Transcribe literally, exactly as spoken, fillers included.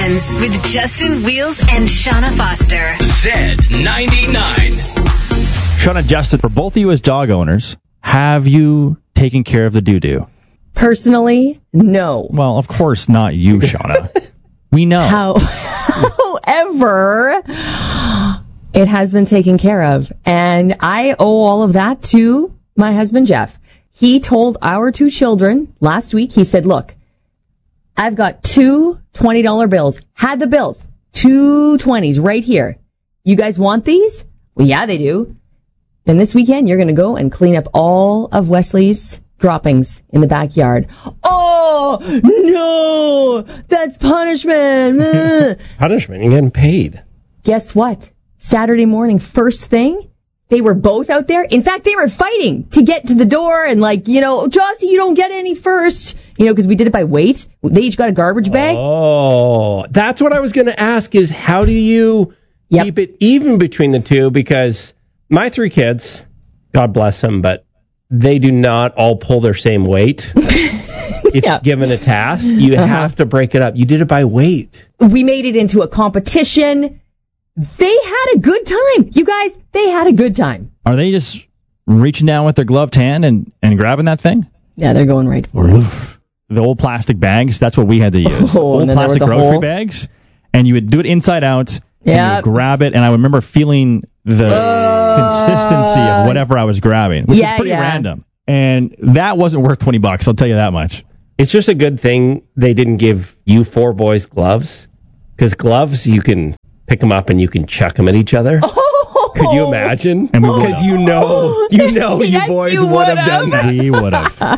Weekends with Justin Wheels and Shauna Foster. Z ninety-nine. Shauna, Justin, for both of you as dog owners, have you taken care of the doo-doo? Personally, no. Well, of course not you, Shauna. We know. How, however, it has been taken care of. And I owe all of that to my husband, Jeff. He told our two children last week, he said, look, I've got two twenty dollar bills. Had the bills. Two twenties right here. You guys want these? Well, yeah, they do. Then this weekend, you're going to go and clean up all of Wesley's droppings in the backyard. Oh, no! That's punishment! Punishment? You're getting paid. Guess what? Saturday morning, first thing, they were both out there. In fact, they were fighting to get to the door and like, you know, Jossie, you don't get any first. You know, because we did it by weight. They each got a garbage bag. Oh, that's what I was going to ask is how do you yep. keep it even between the two? Because my three kids, God bless them, but they do not all pull their same weight. If yeah. given a task, you uh-huh. have to break it up. You did it by weight. We made it into a competition. They had a good time. You guys, they had a good time. Are they just reaching down with their gloved hand and, and grabbing that thing? Yeah, they're going right for it. The old plastic bags, that's what we had to use. Oh, old plastic grocery hole. bags. And you would do it inside out. Yeah. And you would grab it. And I remember feeling the uh, consistency of whatever I was grabbing, which yeah, is pretty yeah. random. And that wasn't worth twenty bucks, I'll tell you that much. It's just a good thing they didn't give you four boys gloves. Because gloves, you can pick them up and you can chuck them at each other. Oh. Could you imagine? And we Because you know, you know, yes, you boys you would have done that. We would have.